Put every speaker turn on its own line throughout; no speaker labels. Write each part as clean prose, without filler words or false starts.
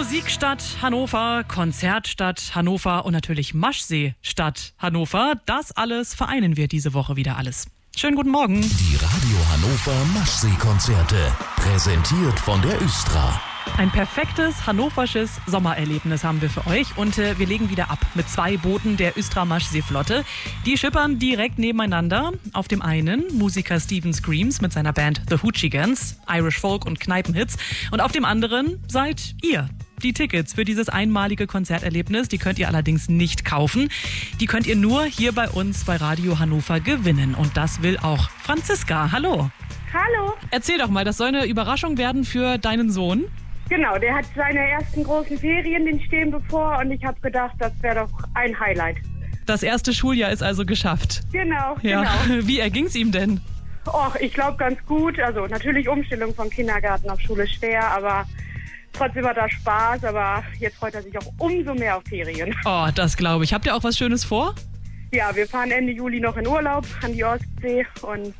Musikstadt Hannover, Konzertstadt Hannover und natürlich Maschsee-Stadt Hannover. Das alles vereinen wir diese Woche wieder alles. Schönen guten Morgen.
Die Radio Hannover Maschsee-Konzerte, präsentiert von der Östra.
Ein perfektes hannoversches Sommererlebnis haben wir für euch und wir legen wieder ab mit 2 Booten der Östra Maschsee-Flotte. Die schippern direkt nebeneinander. Auf dem einen Musiker Stephen Screams mit seiner Band The Hoochigans, Irish Folk und Kneipenhits. Und auf dem anderen seid ihr. Die Tickets für dieses einmalige Konzerterlebnis, die könnt ihr allerdings nicht kaufen. Die könnt ihr nur hier bei uns bei Radio Hannover gewinnen. Und das will auch Franziska. Hallo.
Hallo.
Erzähl doch mal, das soll eine Überraschung werden für deinen Sohn.
Genau, der hat seine ersten großen Ferien, den stehen bevor und ich habe gedacht, das wäre doch ein Highlight.
Das erste Schuljahr ist also geschafft.
Genau,
ja.
genau.
Wie erging's ihm denn?
Och, ich glaube ganz gut. Also natürlich Umstellung vom Kindergarten auf Schule schwer, aber trotzdem hat er Spaß. Aber jetzt freut er sich auch umso mehr auf Ferien.
Oh, das glaube ich. Habt ihr auch was Schönes vor?
Ja, wir fahren Ende Juli noch in Urlaub an die Ostsee und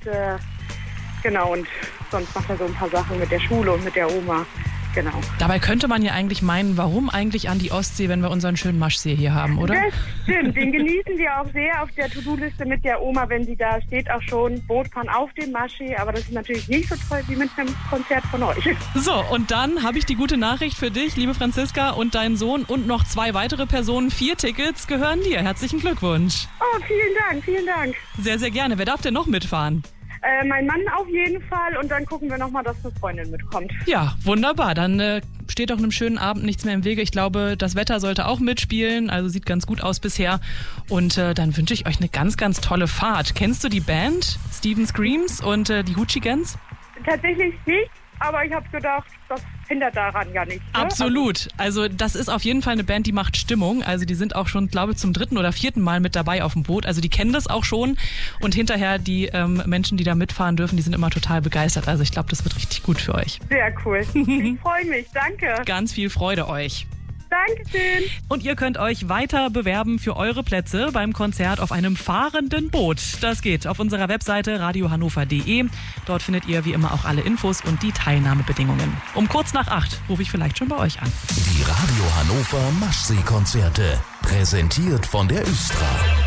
genau, und sonst macht er so ein paar Sachen mit der Schule und mit der Oma. Genau.
Dabei könnte man ja eigentlich meinen, warum eigentlich an die Ostsee, wenn wir unseren schönen Maschsee hier haben, oder?
Das stimmt, den genießen wir auch sehr auf der To-Do-Liste mit der Oma, wenn sie da steht, auch schon Bootfahren auf dem Maschsee, aber das ist natürlich nicht so toll wie mit einem Konzert von euch.
So, und dann habe ich die gute Nachricht für dich, liebe Franziska, und deinen Sohn und noch 2 weitere Personen. 4 Tickets gehören dir. Herzlichen Glückwunsch.
Oh, vielen Dank, vielen Dank.
Sehr, sehr gerne. Wer darf denn noch mitfahren?
Mein Mann auf jeden Fall und dann gucken wir nochmal, dass eine Freundin mitkommt.
Ja, wunderbar. Dann steht auch einem schönen Abend nichts mehr im Wege. Ich glaube, das Wetter sollte auch mitspielen, also sieht ganz gut aus bisher. Und dann wünsche ich euch eine ganz, ganz tolle Fahrt. Kennst du die Band Stephen Screams und die Hoochigans?
Tatsächlich nicht, aber ich habe gedacht, das hindert daran ja nicht. Ne?
Absolut. Also das ist auf jeden Fall eine Band, die macht Stimmung. Also die sind auch schon, glaube ich, zum 3. oder 4. Mal mit dabei auf dem Boot. Also die kennen das auch schon. Und hinterher die Menschen, die da mitfahren dürfen, die sind immer total begeistert. Also ich glaube, das wird richtig gut für euch.
Sehr cool. Ich freue mich. Danke.
Ganz viel Freude euch.
Dankeschön.
Und ihr könnt euch weiter bewerben für eure Plätze beim Konzert auf einem fahrenden Boot. Das geht auf unserer Webseite radiohannover.de. Dort findet ihr wie immer auch alle Infos und die Teilnahmebedingungen. Um kurz nach 8 rufe ich vielleicht schon bei euch an.
Die Radio Hannover Maschsee-Konzerte, präsentiert von der Östra.